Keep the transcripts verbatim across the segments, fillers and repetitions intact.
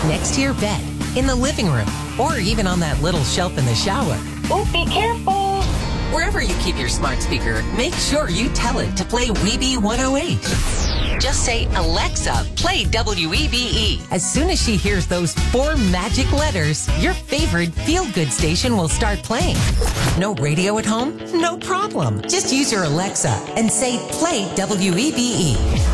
next to your bed, in the living room, or even on that little shelf in the shower. Oh, be careful! Wherever you keep your smart speaker, make sure you tell it to play Weeby one oh eight. Just say, Alexa, play W E B E. As soon as she hears those four magic letters, your favorite feel-good station will start playing. No radio at home? No problem. Just use your Alexa and say, play W E B E.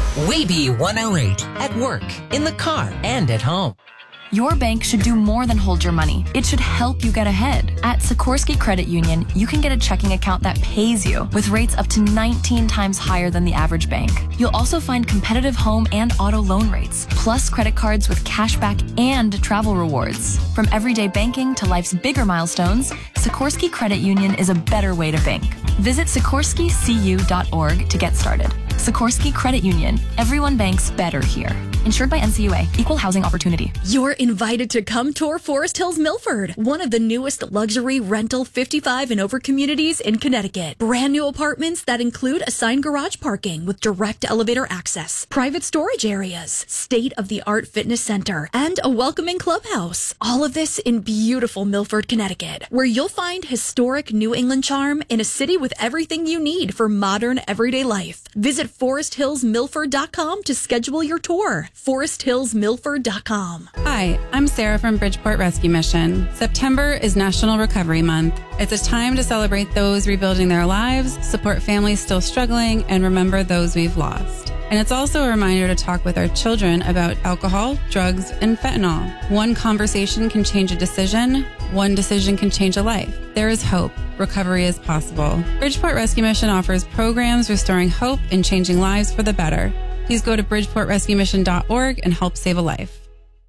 Weeby one oh eight. At work, in the car, and at home. Your bank should do more than hold your money. It should help you get ahead. At Sikorsky Credit Union, you can get a checking account that pays you with rates up to nineteen times higher than the average bank. You'll also find competitive home and auto loan rates, plus credit cards with cashback and travel rewards. From everyday banking to life's bigger milestones, Sikorsky Credit Union is a better way to bank. Visit Sikorsky C U dot org to get started. Sikorsky Credit Union. Everyone banks better here. Insured by N C U A. Equal housing opportunity. You're invited to come tour Forest Hills Milford, one of the newest luxury rental fifty-five and over communities in Connecticut. Brand new apartments that include assigned garage parking with direct elevator access, private storage areas, state-of-the-art fitness center, and a welcoming clubhouse. All of this in beautiful Milford, Connecticut, where you'll find historic New England charm in a city with everything you need for modern everyday life. Visit forest hills milford dot com to schedule your tour. forest hills milford dot com. Hi, I'm Sarah from Bridgeport Rescue Mission. September is National Recovery Month. It's a time to celebrate those rebuilding their lives, support families still struggling, and remember those we've lost. And it's also a reminder to talk with our children about alcohol, drugs, and fentanyl. One conversation can change a decision. One decision can change a life. There is hope. Recovery is possible. Bridgeport Rescue Mission offers programs restoring hope and changing lives for the better. Please go to bridgeport rescue mission dot org and help save a life.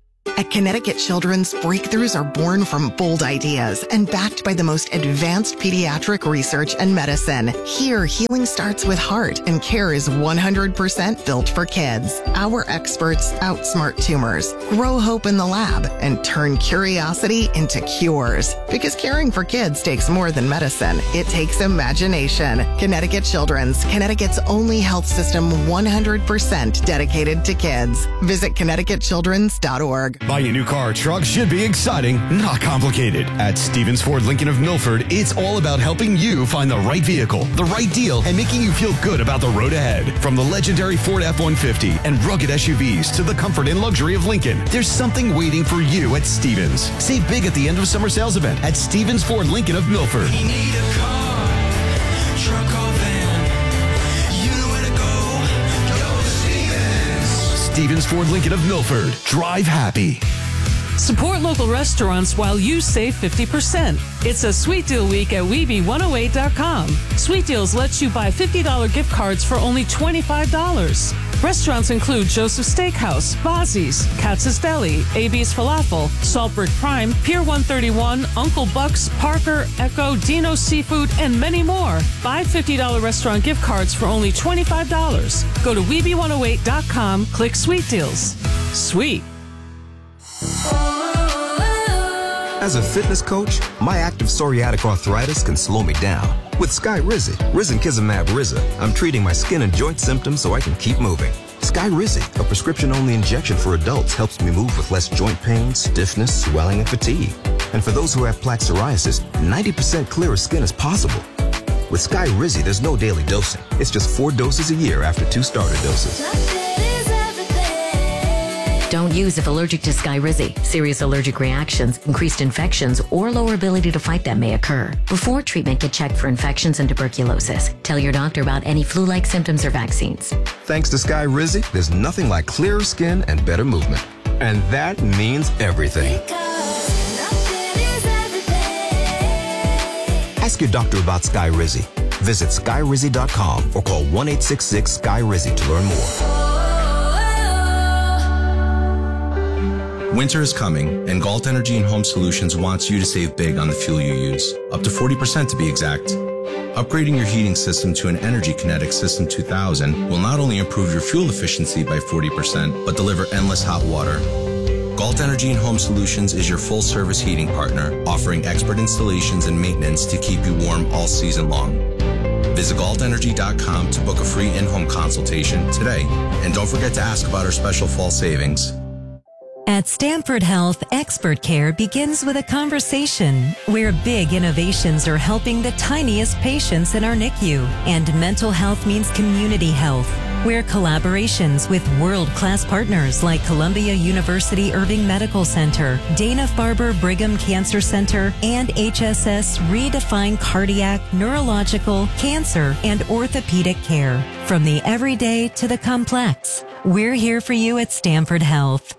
At Connecticut Children's, breakthroughs are born from bold ideas and backed by the most advanced pediatric research and medicine. Here, healing starts with heart, and care is one hundred percent built for kids. Our experts outsmart tumors, grow hope in the lab, and turn curiosity into cures. Because caring for kids takes more than medicine. It takes imagination. Connecticut Children's, Connecticut's only health system one hundred percent dedicated to kids. Visit connecticut children's dot org. Buying a new car or truck should be exciting, not complicated. At Stevens Ford Lincoln of Milford, it's all about helping you find the right vehicle, the right deal, and making you feel good about the road ahead. From the legendary Ford F one fifty and rugged S U Vs to the comfort and luxury of Lincoln, there's something waiting for you at Stevens. Save big at the end of summer sales event at Stevens Ford Lincoln of Milford. You need a car, truck or van, you know where to go, go to Stevens. Stevens Ford Lincoln of Milford. Drive happy. Support local restaurants while you save fifty percent. It's a Sweet Deal Week at Weeby one oh eight dot com. Sweet Deals lets you buy fifty dollars gift cards for only twenty-five dollars. Restaurants include Joseph's Steakhouse, Bozzi's, Katz's Deli, A B's Falafel, Saltbrick Prime, Pier one thirty-one, Uncle Buck's, Parker, Echo, Dino's Seafood, and many more. Buy fifty dollars restaurant gift cards for only twenty-five dollars. Go to Weeby one oh eight dot com, click Sweet Deals. Sweet. As a fitness coach, my active psoriatic arthritis can slow me down. With Skyrizi, Risankizumab Riza, I'm treating my skin and joint symptoms so I can keep moving. Skyrizi, a prescription-only injection for adults, helps me move with less joint pain, stiffness, swelling, and fatigue. And for those who have plaque psoriasis, ninety percent clearer skin is possible. With Skyrizi, there's no daily dosing. It's just four doses a year after two starter doses. Don't use if allergic to Skyrizi. Serious allergic reactions, increased infections, or lower ability to fight them may occur. Before treatment, get checked for infections and tuberculosis. Tell your doctor about any flu-like symptoms or vaccines. Thanks to Skyrizi, there's nothing like clearer skin and better movement. And that means everything. Ask your doctor about Skyrizi. Visit skyrizi dot com or call one eight six six Sky Rizzi to learn more. Winter is coming, and Galt Energy and Home Solutions wants you to save big on the fuel you use, up to forty percent to be exact. Upgrading your heating system to an Energy Kinetic System two thousand will not only improve your fuel efficiency by forty percent, but deliver endless hot water. Galt Energy and Home Solutions is your full-service heating partner, offering expert installations and maintenance to keep you warm all season long. Visit galt energy dot com to book a free in-home consultation today, and don't forget to ask about our special fall savings. At Stanford Health, expert care begins with a conversation where big innovations are helping the tiniest patients in our N I C U. And mental health means community health, where collaborations with world-class partners like Columbia University Irving Medical Center, Dana-Farber Brigham Cancer Center, and H S S redefine cardiac, neurological, cancer, and orthopedic care. From the everyday to the complex, we're here for you at Stanford Health.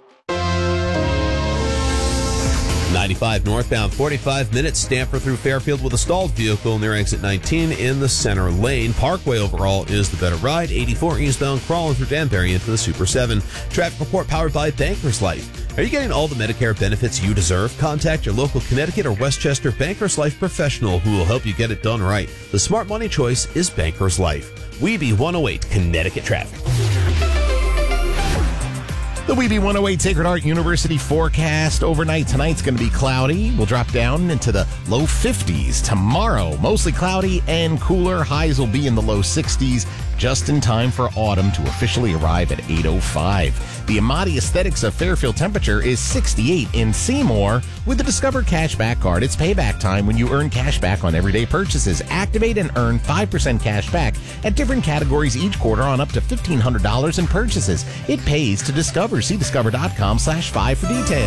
ninety-five northbound, forty-five minutes, Stanford through Fairfield with a stalled vehicle near exit nineteen in the center lane. Parkway overall is the better ride. eighty-four eastbound crawling through Danbury into the Super seven. Traffic report powered by Bankers Life. Are you getting all the Medicare benefits you deserve? Contact your local Connecticut or Westchester Bankers Life professional who will help you get it done right. The smart money choice is Bankers Life. Weeby one oh eight, Connecticut traffic. The Weeby one oh eight Sacred Heart University forecast. Overnight tonight's going to be cloudy. We'll drop down into the low fifties. Tomorrow, mostly cloudy and cooler. Highs will be in the low sixties, just in time for autumn to officially arrive at eight oh five. The Amati Aesthetics of Fairfield temperature is sixty-eight in Seymour with the Discover Cashback Card. It's payback time when you earn cash back on everyday purchases. Activate and earn five percent cash back at different categories each quarter on up to fifteen hundred dollars in purchases. It pays to Discover. See discover dot com slash five for details.